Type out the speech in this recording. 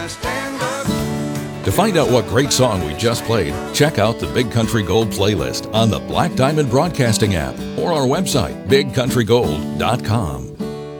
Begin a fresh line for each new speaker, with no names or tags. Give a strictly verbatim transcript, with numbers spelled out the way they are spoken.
To find out what great song we just played, check out the Big Country Gold playlist on the Black Diamond Broadcasting app or our website, big country gold dot com.